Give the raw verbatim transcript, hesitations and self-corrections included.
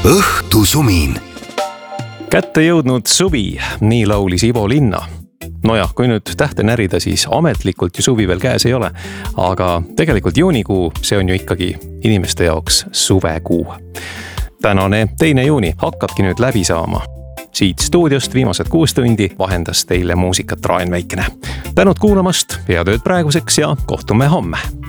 õhtusumin. Kätte jõudnud suvi, nii laulis Ivo Linna. Nojah, kui nüüd tähte närida, siis ametlikult ju suvi veel käes ei ole. Aga tegelikult juunikuu, see on ju ikkagi inimeste jaoks suvekuu. Tänane teine juuni hakkabki nüüd läbi saama. Siit stuudiost viimased kuus tundi vahendas teile muusikat Raen Väikene. Tänud kuulamast, head ööd praeguseks ja kohtume homme.